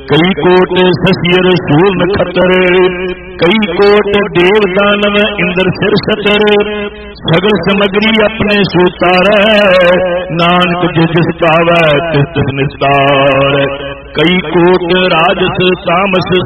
कई कोट ससियर सूल नखतर, कई कोट देव दानव इंद्र सिर सतर, सगल समग्री अपने सूतार, नानक जिस जिस पावै तिस तिस निस्तार। कई कोट राजस तामस